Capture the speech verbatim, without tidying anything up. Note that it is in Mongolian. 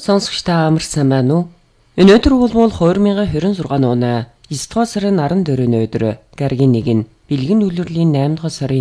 Сонсогч та амарсан байна уу? Өнөөдөр бол хоёр мянган двадцать шесть оны девять дугаар сарын арван дөрөвний өдөр гаргийн нэг нь бэлгэн үлрэлийн eight дугаар сарын